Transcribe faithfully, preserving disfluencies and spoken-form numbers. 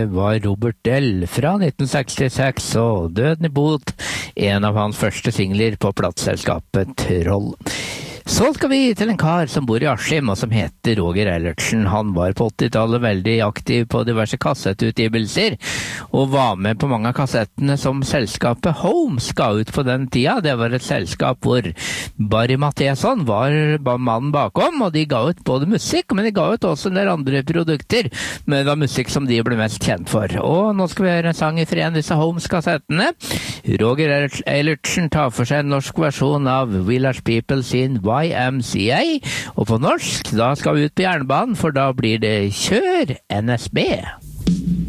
det var Robert Dell fra nitten sekstiseks og Døden i bot, en av hans første singler på plateselskapet Troll. Så skal vi til en kar som bor i Askim og som heter Roger Eilertsen. Han var på åttitallet veldig aktiv på diverse kassettutgivelser og var med på mange av kassettene som selskapet Holmes ga ut på den tida. Det var et selskap hvor Barry Mathiasson var mannen bakom, og de ga ut både musikk, men de ga ut også en del andre produkter, men det var musikk som de ble mest kjent for. Og nå skal vi høre en sang i en av disse Holmes-kassettene. Roger Eilertsen tar for seg en norsk versjon av Village People sin Y M C A, og på norsk, da skal vi ut på jernbanen, for da blir det Kjør N S B.